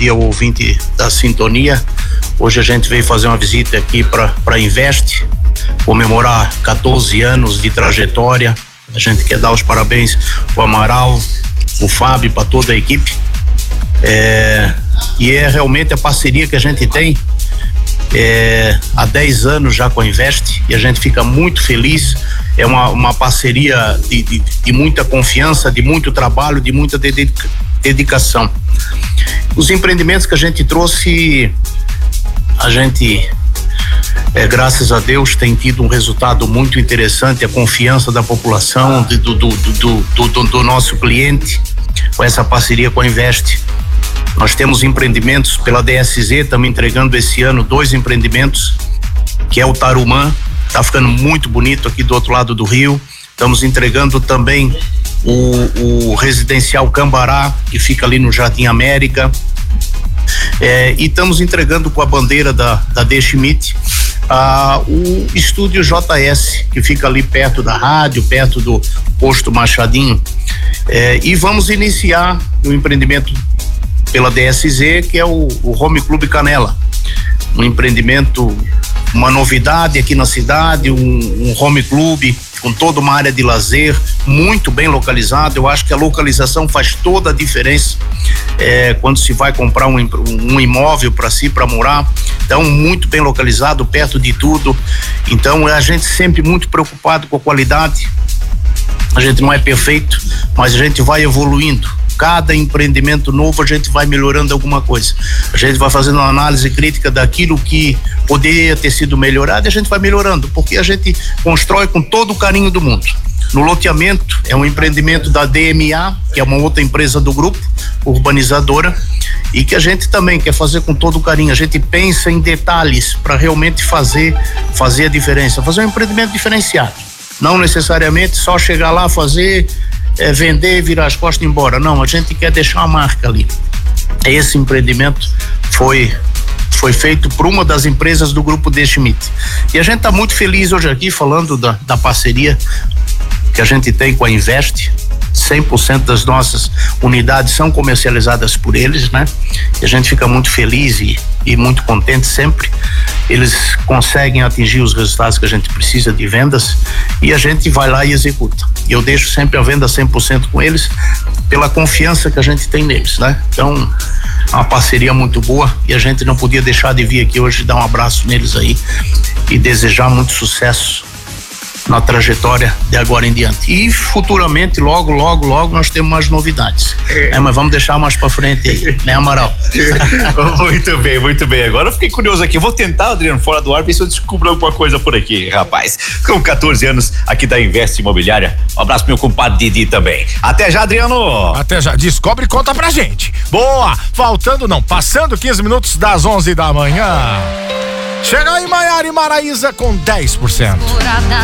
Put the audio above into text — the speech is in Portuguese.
dia ao ouvinte da Sintonia. Hoje a gente veio fazer uma visita aqui para Invest, comemorar 14 anos de trajetória. A gente quer dar os parabéns pro Amaral, o Fábio, para toda a equipe. E é realmente a parceria que a gente tem há 10 anos já com a Invest, e a gente fica muito feliz. É uma parceria de muita confiança, de muito trabalho, de muita dedicação. Os empreendimentos que a gente trouxe, a gente, graças a Deus, tem tido um resultado muito interessante. A confiança da população, do nosso cliente, com essa parceria com a Invest. Nós temos empreendimentos pela DSZ, estamos entregando esse ano 2 empreendimentos, que é o Tarumã, tá ficando muito bonito aqui do outro lado do rio. Estamos entregando também o residencial Cambará, que fica ali no Jardim América. E estamos entregando com a bandeira da D. Schmidt o estúdio JS, que fica ali perto da rádio, perto do posto Machadinho. E vamos iniciar o empreendimento pela DSZ, que é o Home Club Canela, um empreendimento, uma novidade aqui na cidade, um home club com toda uma área de lazer, muito bem localizado. Eu acho que a localização faz toda a diferença quando se vai comprar um imóvel para si, para morar. Então, muito bem localizado, perto de tudo. Então, a gente sempre muito preocupado com a qualidade. A gente não é perfeito, mas a gente vai evoluindo. Cada empreendimento novo a gente vai melhorando alguma coisa. A gente vai fazendo uma análise crítica daquilo que poderia ter sido melhorado, e a gente vai melhorando, porque a gente constrói com todo o carinho do mundo. No loteamento, é um empreendimento da DMA, que é uma outra empresa do grupo, urbanizadora, e que a gente também quer fazer com todo o carinho. A gente pensa em detalhes para realmente fazer a diferença, fazer um empreendimento diferenciado. Não necessariamente só chegar lá, fazer, vender, virar as costas e ir embora. Não, a gente quer deixar uma marca ali. Esse empreendimento foi feito por uma das empresas do grupo D. Schmidt. E a gente está muito feliz hoje aqui falando da parceria que a gente tem com a Invest. 100% das nossas unidades são comercializadas por eles, né? E a gente fica muito feliz e muito contente sempre. Eles conseguem atingir os resultados que a gente precisa de vendas, e a gente vai lá e executa. E eu deixo sempre a venda 100% com eles, pela confiança que a gente tem neles, né? Então, uma parceria muito boa, e a gente não podia deixar de vir aqui hoje dar um abraço neles aí e desejar muito sucesso na trajetória de agora em diante. E futuramente, logo nós temos mais novidades. Mas vamos deixar mais pra frente aí, né, Amaral? Muito bem. Agora eu fiquei curioso aqui. Vou tentar, Adriano, fora do ar, ver se eu descubro alguma coisa por aqui, rapaz. Com 14 anos aqui da Invest Imobiliária. Um abraço pro meu compadre Didi também. Até já, Adriano. Até já. Descobre e conta pra gente. Boa! Passando 15 minutos das 11 da manhã. Chega aí, Maiara e Maraísa com 10%.